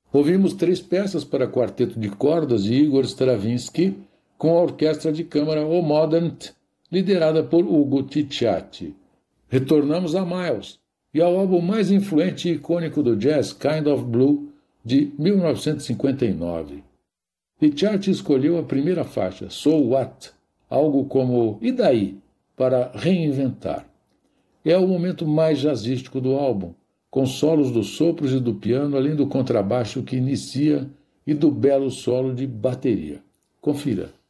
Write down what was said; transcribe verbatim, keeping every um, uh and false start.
Ouvimos três peças para quarteto de cordas de Igor Stravinsky com a orquestra de câmara O Modent, liderada por Ugo Ticciati. Retornamos a Miles e ao álbum mais influente e icônico do jazz, Kind of Blue, de mil novecentos e cinquenta e nove. Ticciati escolheu a primeira faixa, So What, algo como E daí, para reinventar. É o momento mais jazzístico do álbum, com solos dos sopros e do piano, além do contrabaixo que inicia e do belo solo de bateria. Confira.